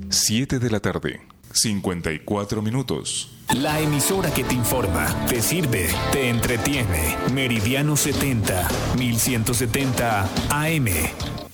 7 de la tarde, 54 minutos. La emisora que te informa, te sirve, te entretiene. Meridiano 70, 1170 AM.